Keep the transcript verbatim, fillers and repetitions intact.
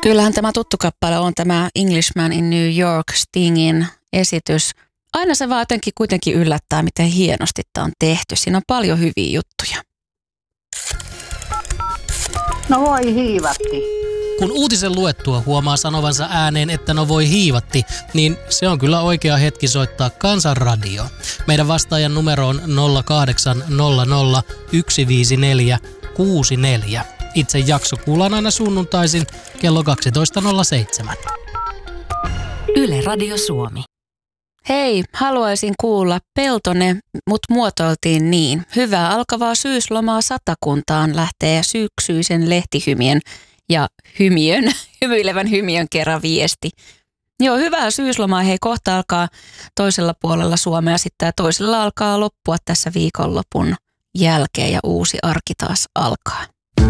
Kyllähän tämä tuttu kappale on tämä Englishman in New York Stingin esitys. Aina se vaan jotenkin kuitenkin yllättää, miten hienosti tämä on tehty. Siinä on paljon hyviä juttuja. No voi hiivatti. Kun uutisen luettua huomaa sanovansa ääneen, että no voi hiivatti, niin se on kyllä oikea hetki soittaa Kansanradio. Meidän vastaajan numero on nolla kahdeksan nolla nolla yksi viisi neljä kuusi neljä. Itse jakso kuullaan aina sunnuntaisin kello kaksitoista nolla seitsemän. Yle Radio Suomi. Hei, haluaisin kuulla Peltone, mut muotoiltiin niin. Hyvää alkavaa syyslomaa Satakuntaan lähtee syksyisen lehtihymien ja hymiön, hymyilevän hymiön kerran viesti. Joo, hyvää syyslomaa. Hei, kohta alkaa toisella puolella Suomea sitten ja toisella alkaa loppua tässä viikonlopun jälkeen ja uusi arki taas alkaa.